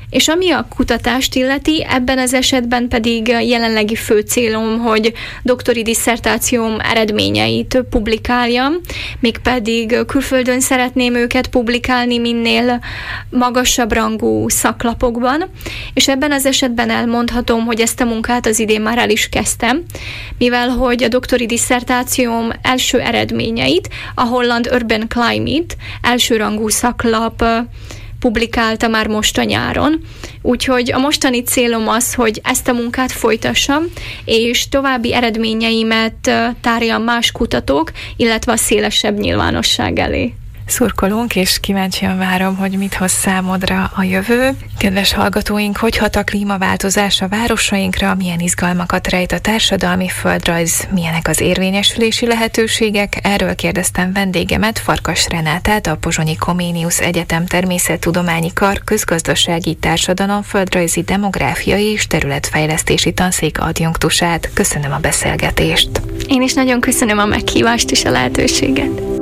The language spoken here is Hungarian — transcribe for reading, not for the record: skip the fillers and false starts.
És ami a kutatást illeti, ebben az esetben pedig jelenlegi fő célom, hogy doktori disszertációm eredményeit publikáljam, mégpedig külföldön szeretném őket publikálni minél magasabb rangú szaklapokban, és ebben az esetben elmondhatom, hogy ezt a munkát az idén már el is kezdtem, mivel hogy a doktori disszertációm első eredményeit a holland Urban Climate elsőrangú szaklap publikálta már most a nyáron. Úgyhogy a mostani célom az, hogy ezt a munkát folytassam, és további eredményeimet tárjam más kutatók, illetve a szélesebb nyilvánosság elé. Szurkolunk, és kíváncsian várom, hogy mit hoz számodra a jövő. Kedves hallgatóink, hogy hat a klímaváltozás a városainkra, milyen izgalmakat rejt a társadalmi földrajz, milyenek az érvényesülési lehetőségek? Erről kérdeztem vendégemet, Farkas Renátát, a Pozsonyi Comenius Egyetem Természettudományi Kar közgazdasági, társadalom, földrajzi, demográfiai és területfejlesztési tanszék adjunktusát. Köszönöm a beszélgetést. Én is nagyon köszönöm a meghívást és a lehetőséget.